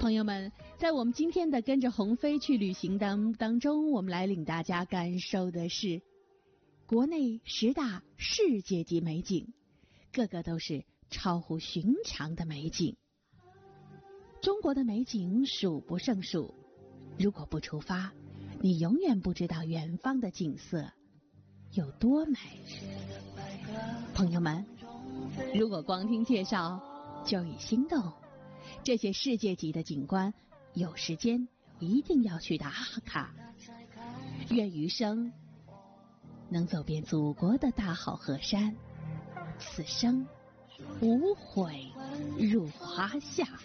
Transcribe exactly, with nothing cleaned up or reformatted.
朋友们，在我们今天的跟着鸿飞去旅行当当中，我们来领大家感受的是国内十大世界级美景，个个都是超乎寻常的美景。中国的美景数不胜数，如果不出发，你永远不知道远方的景色有多美。朋友们，如果光听介绍就已心动，这些世界级的景观，有时间一定要去打卡。愿余生能走遍祖国的大好河山，此生无悔入华夏。